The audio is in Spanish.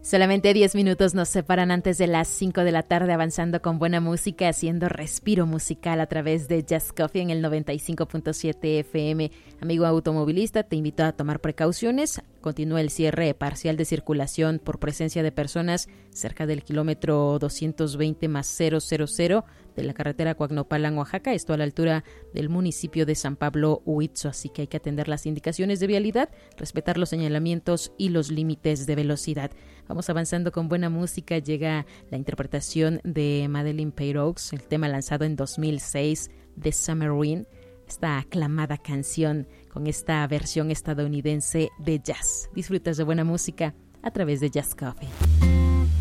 Solamente 10 minutos nos separan antes de las 5 de la tarde, avanzando con buena música, haciendo respiro musical a través de Jazz Coffee en el 95.7 FM. Amigo automovilista, te invito a tomar precauciones. Continúa el cierre parcial de circulación por presencia de personas cerca del kilómetro 220+000 de la carretera Coacnopalan, Oaxaca, esto a la altura del municipio de San Pablo, Huitzo, así que hay que atender las indicaciones de vialidad, respetar los señalamientos y los límites de velocidad. Vamos avanzando con buena música, llega la interpretación de Madeleine Peyroux, el tema lanzado en 2006 de Summer Wind, esta aclamada canción con esta versión estadounidense de jazz. Disfrutas de buena música a través de Jazz Coffee.